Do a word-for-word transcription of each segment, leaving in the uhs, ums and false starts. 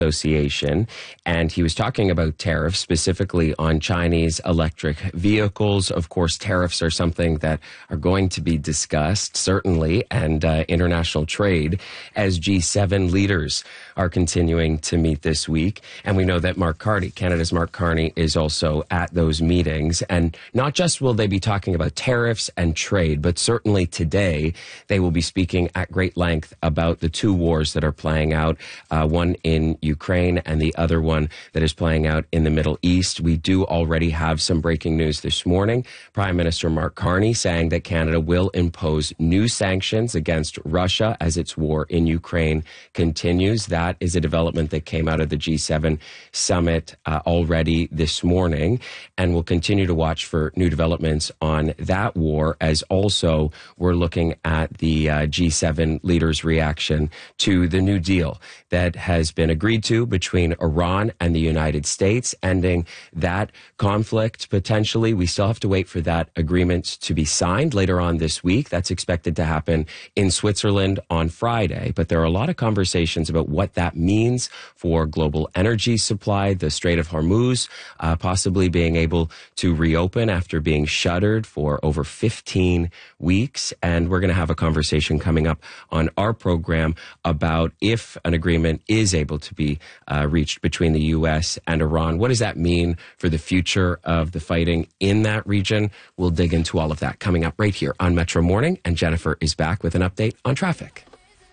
Association, and he was talking about tariffs, specifically on Chinese electric vehicles. Of course, tariffs are something that are going to be discussed, certainly, and uh, international trade as G seven leaders are continuing to meet this week. And we know that Mark Carney, Canada's Mark Carney, is also at those meetings. And not just will they be talking about tariffs and trade, but certainly today they will be speaking at great length about the two wars that are playing out, uh, one in Ukraine and the other one that is playing out in the Middle East. We do already have some breaking news this morning. Prime Minister Mark Carney saying that Canada will impose new sanctions against Russia as its war in Ukraine continues. That is a development that came out of the G seven summit uh, already this morning, and we'll continue to watch for new developments on that war, as also we're looking at the uh, G seven leaders' reaction to the New Deal that has been agreed to between Iran and the United States, ending that conflict potentially. We still have to wait for that agreement to be signed later on this week. That's expected to happen in Switzerland on Friday. But there are a lot of conversations about what that means for global energy supply, the Strait of Hormuz uh, possibly being able to reopen after being shuttered for over fifteen weeks. And we're going to have a conversation coming up on our program about if an agreement is able to be uh, reached between the U S and Iran. What does that mean for the future of the fighting in that region? We'll dig into all of that coming up right here on Metro Morning. And Jennifer is back with an update on traffic.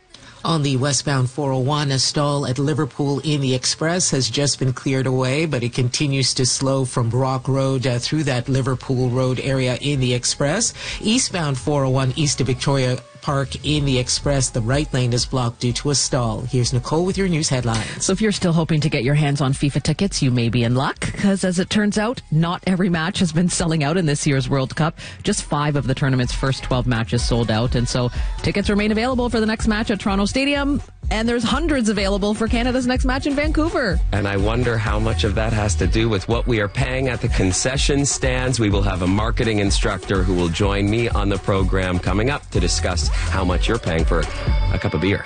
On the westbound four oh one, a stall at Liverpool in the Express has just been cleared away, but it continues to slow from Brock Road uh, through that Liverpool Road area in the Express. Eastbound four oh one east of Victoria Park in the Express, the right lane is blocked due to a stall. Here's Nicole with your news headlines. So if you're still hoping to get your hands on FIFA tickets, you may be in luck, because as it turns out, not every match has been selling out in this year's World Cup. Just five of the tournament's first twelve matches sold out, and so tickets remain available for the next match at Toronto Stadium, and there's hundreds available for Canada's next match in Vancouver. And I wonder how much of that has to do with what we are paying at the concession stands. We will have a marketing instructor who will join me on the program coming up to discuss how much you're paying for a cup of beer.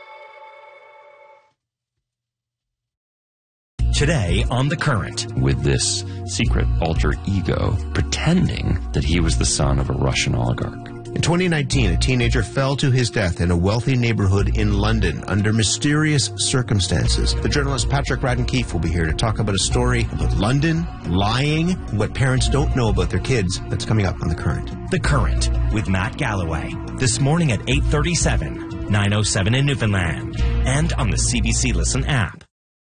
Today on The Current, with this secret alter ego pretending that he was the son of a Russian oligarch. In twenty nineteen, a teenager fell to his death in a wealthy neighborhood in London under mysterious circumstances. The journalist Patrick Radden Keefe will be here to talk about a story about London, lying, what parents don't know about their kids. That's coming up on The Current. The Current with Matt Galloway. This morning at eight thirty-seven, nine oh seven in Newfoundland, and on the C B C Listen app.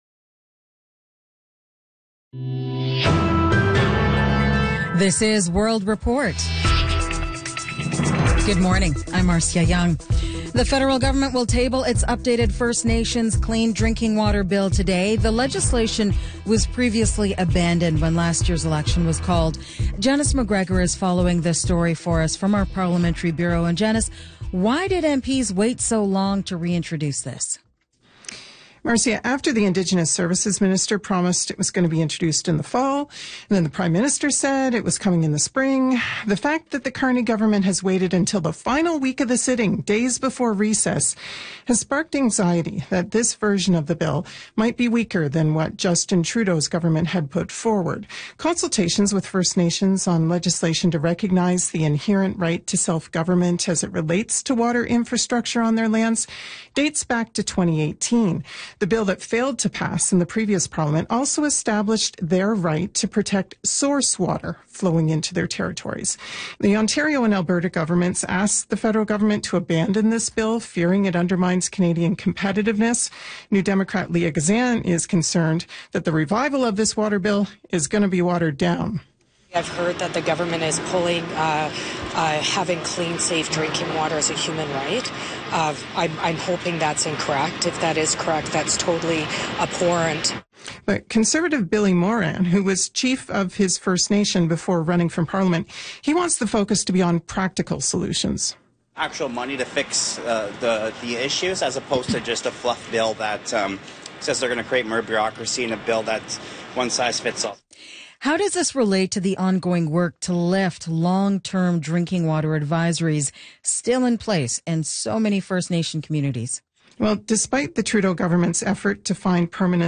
This is World Report. Good morning. I'm Marcia Young. The federal government will table its updated First Nations Clean Drinking Water Bill today. The legislation was previously abandoned when last year's election was called. Janice McGregor is following this story for us from our Parliamentary Bureau. And Janice, why did M Ps wait so long to reintroduce this? Marcia, after the Indigenous Services Minister promised it was going to be introduced in the fall, and then the Prime Minister said it was coming in the spring, the fact that the Carney government has waited until the final week of the sitting, days before recess, has sparked anxiety that this version of the bill might be weaker than what Justin Trudeau's government had put forward. Consultations with First Nations on legislation to recognize the inherent right to self-government as it relates to water infrastructure on their lands dates back to twenty eighteen. The bill that failed to pass in the previous parliament also established their right to protect source water flowing into their territories. The Ontario and Alberta governments asked the federal government to abandon this bill, fearing it undermines Canadian competitiveness. New Democrat Leah Gazan is concerned that the revival of this water bill is going to be watered down. I've heard that the government is pulling uh, uh, having clean, safe drinking water as a human right. Uh, I'm, I'm hoping that's incorrect. If that is correct, that's totally abhorrent. But Conservative Billy Moran, who was chief of his First Nation before running from Parliament, he wants the focus to be on practical solutions. Actual money to fix uh, the, the issues, as opposed to just a fluff bill that um, says they're going to create more bureaucracy in a bill that's one size fits all. How does this relate to the ongoing work to lift long-term drinking water advisories still in place in so many First Nation communities? Well, despite the Trudeau government's effort to find permanent